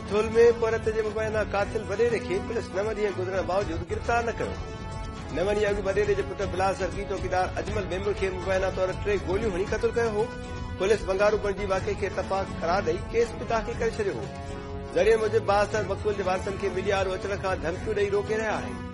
थुल में पौरत जे मुबैना कातिल वॾेरे खे पुलिस 9 ॾींहं गुज़रण बावजूद गिरफ़्तार न कयो। 9 ॾींहं अॻु वॾेरे जे पुट बिलाल सरकी चौकीदार अजमल मेमूर खे मुबैना तौर 3 गोलियूं हणी क़तल कयो हो। पुलिस बंगारू बणिजी वाक़े खे इतफ़ाक़ करार ॾेई केस बि दाख़िल करे छॾियो हो। ज़रिए मूजिब बाज़ मक़तूल जे वारसनि खे मीडिया आरो अचण खां धमकियूं ॾेई रोके रहिया आहिनि।